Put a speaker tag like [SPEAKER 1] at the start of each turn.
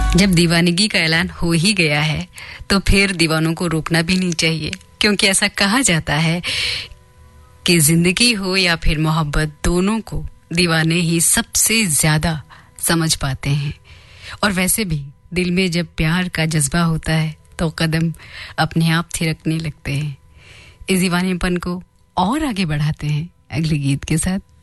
[SPEAKER 1] जब दीवानगी का ऐलान हो ही गया है तो फिर दीवानों को रोकना भी नहीं चाहिए, क्योंकि ऐसा कहा जाता है कि जिंदगी हो या फिर मोहब्बत, दोनों को दीवाने ही सबसे ज्यादा समझ पाते हैं। और वैसे भी दिल में जब प्यार का जज्बा होता है तो कदम अपने आप थिरकने लगते हैं। इस दीवानेपन को और आगे बढ़ाते हैं अगले गीत के साथ।